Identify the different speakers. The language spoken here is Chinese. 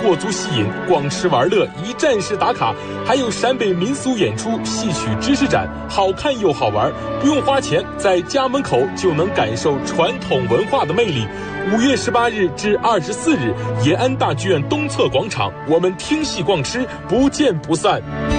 Speaker 1: 过足戏瘾，逛吃玩乐一站式打卡，还有陕北民俗演出、戏曲知识展，好看又好玩，不用花钱，在家门口就能感受传统文化的魅力。5月18日至24日，延安大剧院东侧广场，我们听戏逛吃，不见不散。